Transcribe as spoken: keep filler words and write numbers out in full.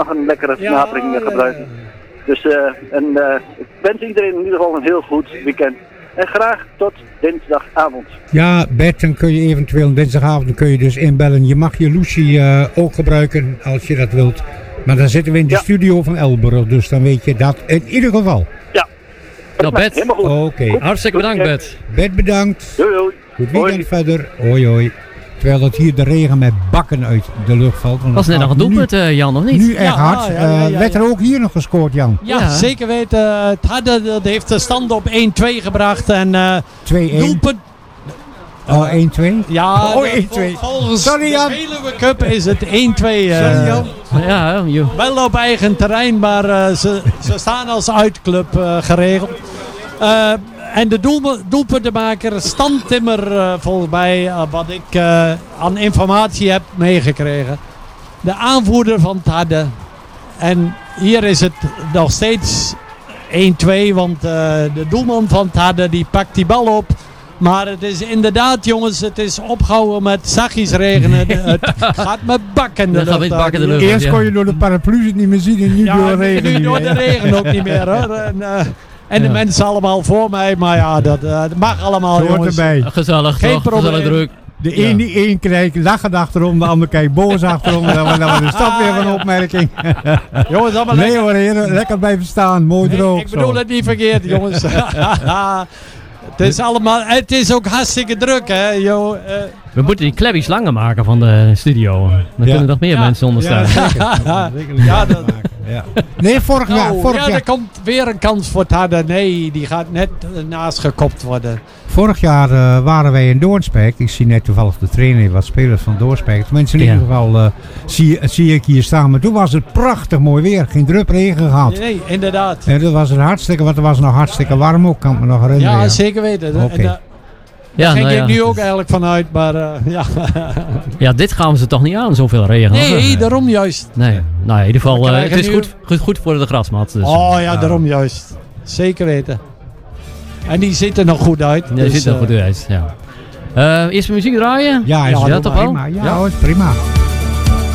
nog een lekkere versnapering ja, gebruiken. ja, ja. Dus uh, en, uh, ik wens iedereen in ieder geval een heel goed weekend. En graag tot dinsdagavond. Ja, Bert, dan kun je eventueel dinsdagavond kun je dus inbellen. Je mag je Lucie uh, ook gebruiken als je dat wilt. Maar dan zitten we in de ja. studio van Elburg, dus dan weet je dat in ieder geval. Ja. Nou, Bert. Helemaal goed. Oké. Okay. Hartstikke bedankt, Bert. Bert, bedankt. Doei, doei. Goed weekend hoi. Verder. Hoi, hoi. Terwijl het hier de regen met bakken uit de lucht valt. Was net nog een doelpunt, uh, Jan, of niet? Nu echt ja, hard. Ja, ja, ja, ja, uh, werd er ook hier nog gescoord, Jan? Ja, ja. zeker weten. Het hadden, dat heeft de stand op één twee gebracht. En uh, twee één. Doelpunt. Oh, één twee? Ja, oh, één twee. Volgens Sorry, Jan. de Veluwe Cup is het één twee. Uh, Sorry, Jan. Ja, joh. Wel op eigen terrein, maar uh, ze, ze staan als uitclub uh, geregeld. Uh, en de doel, doelpuntenmaker Stan Timmer, uh, volgens mij, uh, wat ik uh, aan informatie heb meegekregen. De aanvoerder van het Hadde. En hier is het nog steeds één twee, want uh, de doelman van het Hadde die pakt die bal op. Maar het is inderdaad, jongens, het is opgehouden met zachtjes regenen. Het gaat met bakken de lucht uit. Eerst kon je door de paraplu's het niet meer zien en nu ja, door de regen. nu door de regen ook niet meer, hoor. En, uh, en de ja. mensen allemaal voor mij, maar ja, dat, uh, dat mag allemaal, hoort jongens. Erbij. Gezellig, geen toch? probleem. Gezellig druk. De ja. een die één kijkt lachend achterom, de ander kijkt boos achterom. Dan was de stad weer van opmerking. Jongens, allemaal nee hoor, heren, lekker blijven staan, mooi droog. Nee, ik bedoel zo. Het niet verkeerd, jongens. Het is allemaal, het is ook hartstikke druk, hè, joh. Uh, We moeten die klebbies langer maken van de studio. Dan ja. kunnen nog meer ja. mensen onderstaan. Ja, zeker. ja, dat ja. Nee, vorig oh, jaar. Vorig ja, jaar. er komt weer een kans voor het Hadde. Nee, die gaat net naast gekopt worden. Vorig jaar uh, waren wij in Doornspijk. Ik zie net toevallig de trainer wat spelers van Doornspijk. Tenminste, in ja. ieder geval uh, zie, zie ik hier staan. Maar toen was het prachtig mooi weer. Geen drup regen gehad. Nee, inderdaad. En dat was het hartstikke, want het was nog hartstikke warm ook. Kan ik me nog herinneren. Ja, ja. zeker weten. Okay. Daar ja, ging nou ik ja. nu ook eigenlijk vanuit. Maar uh, ja. ja, dit gaan we ze toch niet aan, zoveel regen. Nee, nee, daarom juist. Nee, nou in ieder geval, uh, het is goed, goed, goed voor de grasmat. Dus. Oh ja, daarom juist. Zeker weten. En die ziet er nog goed uit. Ja, die dus, ziet er uh, goed uit, ja. Uh, eerst muziek draaien? Ja, is ja, ja, toch prima. wel? Ja, ja. Hoor, prima.